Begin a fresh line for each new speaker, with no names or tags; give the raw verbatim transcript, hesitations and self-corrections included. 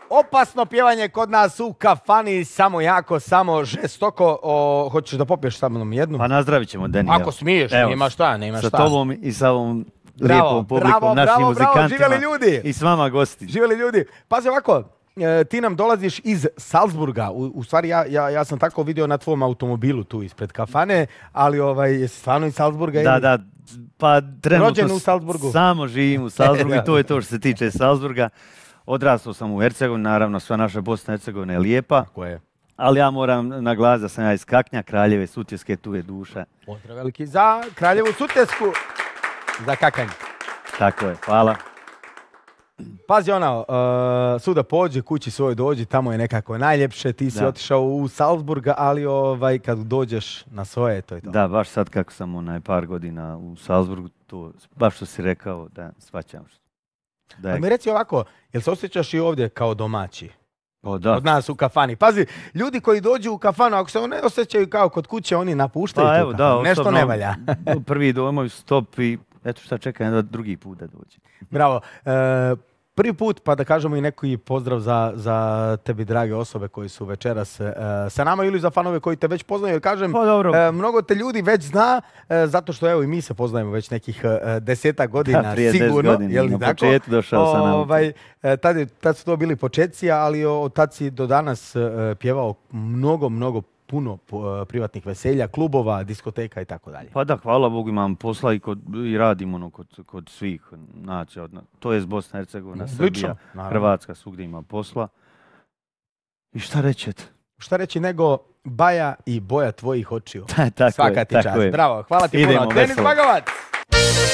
Opasno pjevanje kod nas u kafani, samo jako, samo žestoko. O, hoćeš da popiješ sa mnom jednu?
Pa nazdravit ćemo, Deni.
Ako smiješ, evo, nema šta, nema šta.
Sa tobom i sa ovom
bravo,
lijepom publikom,
bravo,
našim
bravo,
muzikantima.
Bravo, živjeli ljudi.
I s vama gosti.
Živjeli ljudi. Pazi ovako, e, ti nam dolaziš iz Salzburga. U, u stvari, ja, ja, ja sam tako vidio na tvom automobilu tu ispred kafane, ali ovaj, jesi stvarno iz Salzburga?
Da,
ili?
da. Pa trenutno
rođen u Salzburgu.
Samo živim u Salzburgu i to je to što se tiče Salzburga. Odrastao sam u Hercegovini, naravno sva naša Bosna i Hercegovina je lijepa.
Tako je.
Ali ja moram naglasiti da sam ja iz Kaknja, Kraljeve Sutjeske, tu je duša.
Pozdrav veliki za Kraljevu Sutjesku, za kakanje.
Tako je, hvala.
Pazi ono, uh, suda pođe, kući svoj dođi, tamo je nekako najljepše, ti si
da.
otišao u Salzburga, ali ovaj, kad dođeš na svoje, to je to.
Da, baš sad kako sam onaj par godina u Salzburgu, to baš što si rekao, da shvaćam. Da je...
Ali mi reci ovako, jel se osjećaš i ovdje kao domaći?
O, da.
Od nas u kafani. Pazi, ljudi koji dođu u kafanu, ako se ne osjećaju kao kod kuće, oni napuštaju
pa,
tu
evo,
kafanu.
Da,
nešto
osobno,
ne valja.
prvi domovi stop i eto šta čekam da drugi put da dođe.
Bravo. E, prvi put, pa da kažemo i neki pozdrav za, za tebi, drage osobe koji su večeras e, sa nama ili za fanove koji te već poznaju. Jer kažem,
pa, dobro.
E, mnogo te ljudi već zna, e, zato što evo i mi se poznajemo već nekih e, desetak godina,
da, prije
sigurno.
Godina,
jel,
na
tako?
početku došao sa nama.
Ovaj, e, tad, je, tad su to bili početci, ali od tad si do danas e, pjevao mnogo, mnogo puno privatnih veselja, klubova, diskoteka i tako dalje.
Pa da, hvala Bogu, imam posla i, kod, i radim ono kod, kod svih. Znači, od, to je Bosna i Hercegovina, Srbija, Hrvatska, svugdje ima posla. I šta rećete?
Šta reći nego Baja i boja tvojih očiju.
tako
Svaka
je,
ti
tako
čast.
je.
Bravo, hvala ti
Idemo,
puno. Denis Bagovac!